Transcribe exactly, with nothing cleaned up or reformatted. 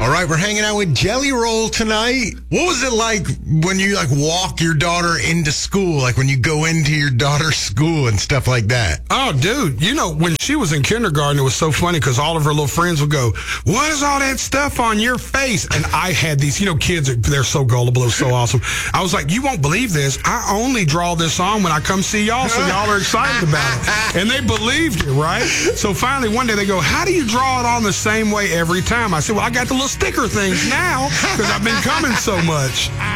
All right, we're hanging out with Jelly Roll tonight. What was it like when you like walk your daughter into school, like when you go into your daughter's school and stuff like that? Oh, dude, you know, when she was in kindergarten, it was so funny because all of her little friends would go, what is all that stuff on your face? And I had these, you know, kids, they're so gullible, it's so awesome. I was like, you won't believe this. I only draw this on when I come see y'all, so y'all are excited about it. And they believed it, right? So finally, one day they go, how do you draw it on the same way every time? I said, well, I got the little sticker things now because I've been coming so much.